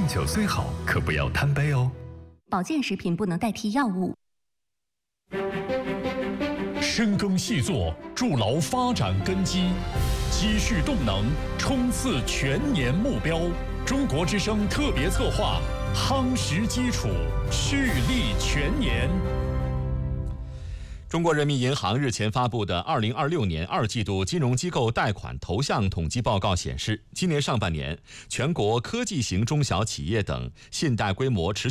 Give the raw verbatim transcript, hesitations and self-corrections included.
敬酒虽好，可不要贪杯哦。 保健食品不能代替药物。 深耕细作，筑牢发展根基，积蓄动能，冲刺全年目标。中国之声特别策划，夯实基础，蓄力全年。 中国人民银行日前发布的二零二六年二季度金融机构贷款投向统计报告显示，今年上半年，全国科技型中小企业等信贷规模持续